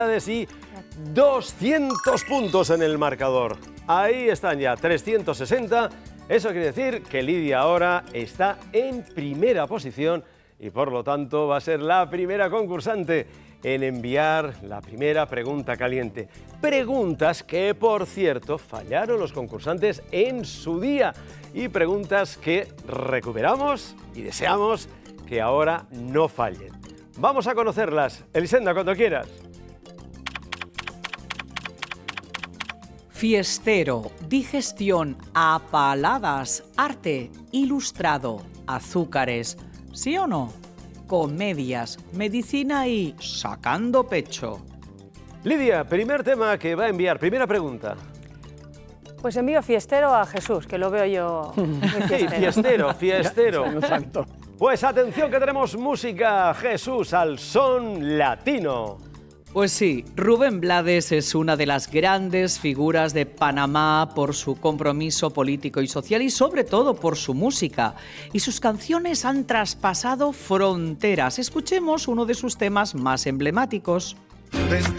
y 200 puntos en el marcador. Ahí están ya, 360. Eso quiere decir que Lidia ahora está en primera posición y por lo tanto va a ser la primera concursante en enviar la primera pregunta caliente. Preguntas que, por cierto, fallaron los concursantes en su día y preguntas que recuperamos y deseamos que ahora no fallen. Vamos a conocerlas. Elisenda, cuando quieras. Fiestero, digestión, apaladas, arte, ilustrado, azúcares, ¿sí o no? Comedias, medicina y sacando pecho. Lidia, primer tema que va a enviar, primera pregunta. Pues envío fiestero a Jesús, que lo veo yo muy fiestero. Sí, fiestero. Pues atención que tenemos música, Jesús, al son latino. Pues sí, Rubén Blades es una de las grandes figuras de Panamá por su compromiso político y social y sobre todo por su música. Y sus canciones han traspasado fronteras. Escuchemos uno de sus temas más emblemáticos.